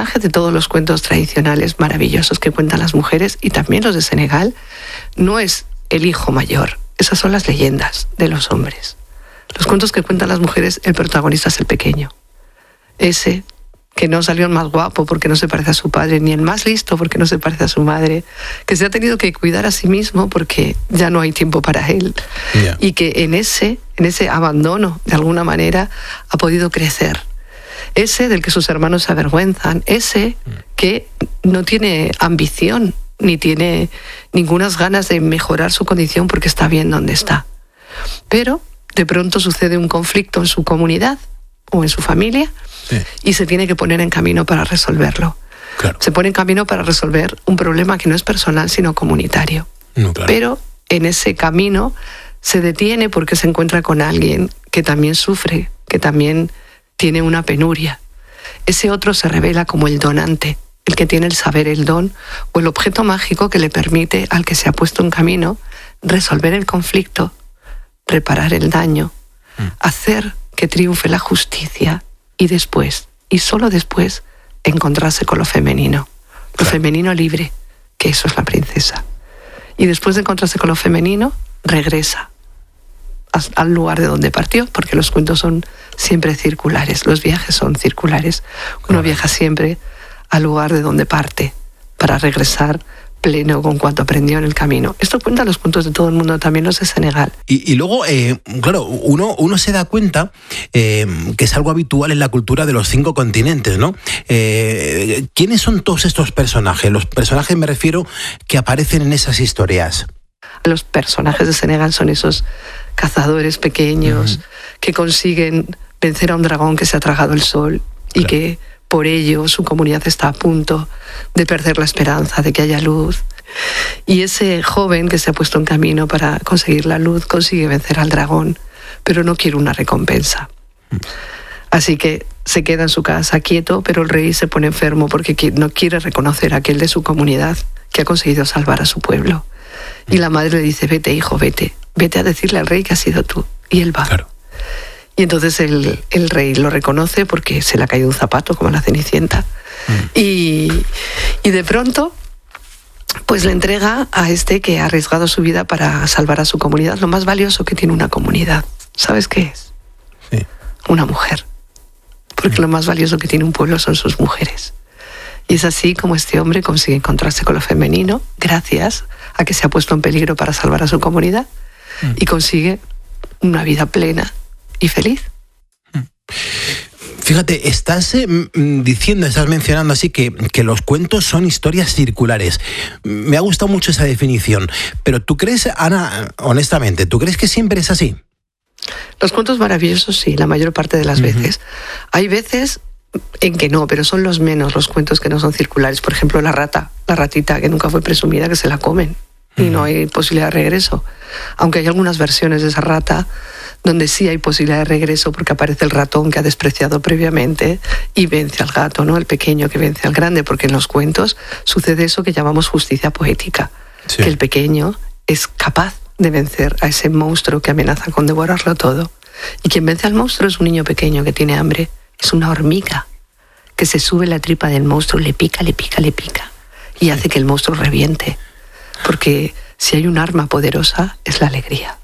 personaje de todos los cuentos tradicionales maravillosos que cuentan las mujeres y también los de Senegal no es el hijo mayor. Esas son las leyendas de los hombres. Los cuentos que cuentan las mujeres, el protagonista es el pequeño. Ese que no salió el más guapo porque no se parece a su padre, ni el más listo porque no se parece a su madre, que se ha tenido que cuidar a sí mismo porque ya no hay tiempo para él. Yeah. Y que en ese abandono, de alguna manera, ha podido crecer. Ese del que sus hermanos se avergüenzan, ese que no tiene ambición, ni tiene ningunas ganas de mejorar su condición porque está bien donde está. Pero de pronto sucede un conflicto en su comunidad o en su familia, sí, y se tiene que poner en camino para resolverlo. Claro. Se pone en camino para resolver un problema que no es personal, sino comunitario. No, claro. Pero en ese camino se detiene porque se encuentra con alguien que también sufre, que también tiene una penuria. Ese otro se revela como el donante, el que tiene el saber, el don, o el objeto mágico que le permite al que se ha puesto en camino resolver el conflicto, reparar el daño, hacer que triunfe la justicia y después, y solo después, encontrarse con lo femenino. Lo femenino libre, que eso es la princesa. Y después de encontrarse con lo femenino, regresa al lugar de donde partió, porque los cuentos son siempre circulares, los viajes son circulares. Uno viaja siempre al lugar de donde parte para regresar pleno con cuanto aprendió en el camino. Esto cuentan los cuentos de todo el mundo, también los de Senegal. Y luego, claro, uno se da cuenta que es algo habitual en la cultura de los 5 continentes, ¿no? ¿Quiénes son todos estos personajes? Los personajes me refiero que aparecen en esas historias. Los personajes de Senegal son esos cazadores pequeños que consiguen vencer a un dragón que se ha tragado el sol y que por ello su comunidad está a punto de perder la esperanza de que haya luz. Y ese joven que se ha puesto en camino para conseguir la luz consigue vencer al dragón, pero no quiere una recompensa. Así que se queda en su casa quieto, pero el rey se pone enfermo porque no quiere reconocer a aquel de su comunidad que ha conseguido salvar a su pueblo. Y la madre le dice: vete, hijo, vete a decirle al rey que has sido tú. Y él va. Claro. Y entonces el rey lo reconoce porque se le ha caído un zapato, como la Cenicienta. Y de pronto, pues le entrega a este que ha arriesgado su vida para salvar a su comunidad lo más valioso que tiene una comunidad. ¿Sabes qué es? Sí. Una mujer. Porque lo más valioso que tiene un pueblo son sus mujeres. Y es así como este hombre consigue encontrarse con lo femenino, gracias a que se ha puesto en peligro para salvar a su comunidad, y consigue una vida plena y feliz. Fíjate, estás mencionando así que los cuentos son historias circulares. Me ha gustado mucho esa definición. Pero ¿tú crees, Ana, honestamente, tú crees que siempre es así? Los cuentos maravillosos sí, la mayor parte de las veces. Hay veces en que no, pero son los menos los cuentos que no son circulares. Por ejemplo, la ratita que nunca fue presumida, que se la comen y no hay posibilidad de regreso. Aunque hay algunas versiones de esa rata donde sí hay posibilidad de regreso porque aparece el ratón que ha despreciado previamente y vence al gato, ¿no? El pequeño que vence al grande, porque en los cuentos sucede eso que llamamos justicia poética, que el pequeño es capaz de vencer a ese monstruo que amenaza con devorarlo todo. Y quien vence al monstruo es un niño pequeño que tiene hambre. Es una hormiga que se sube a la tripa del monstruo, le pica y hace que el monstruo reviente. Porque si hay un arma poderosa es la alegría.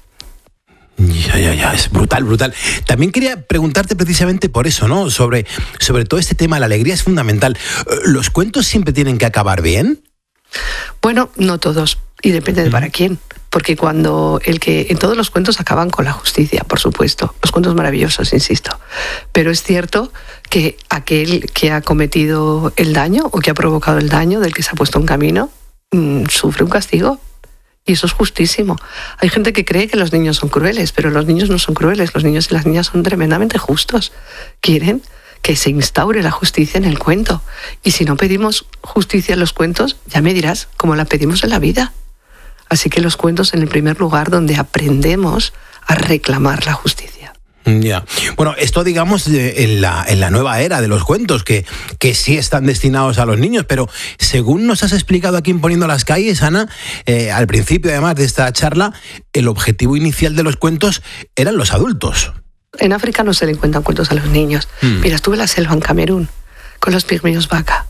Ya, es brutal. También quería preguntarte precisamente por eso, ¿no? Sobre todo este tema, la alegría es fundamental. ¿Los cuentos siempre tienen que acabar bien? Bueno, no todos, y depende de para quién. Porque en todos los cuentos acaban con la justicia, por supuesto. Los cuentos maravillosos, insisto. Pero es cierto que aquel que ha cometido el daño o que ha provocado el daño del que se ha puesto en camino sufre un castigo. Y eso es justísimo. Hay gente que cree que los niños son crueles, pero los niños no son crueles. Los niños y las niñas son tremendamente justos. Quieren que se instaure la justicia en el cuento. Y si no pedimos justicia en los cuentos, ya me dirás cómo la pedimos en la vida. Así que los cuentos en el primer lugar donde aprendemos a reclamar la justicia. Ya. Bueno, esto digamos en la nueva era de los cuentos, que sí están destinados a los niños, pero según nos has explicado aquí en Poniendo las Calles, Ana, al principio además de esta charla, el objetivo inicial de los cuentos eran los adultos. En África no se le cuentan cuentos a los niños. Mira, estuve en la selva en Camerún con los pigmeos vaca.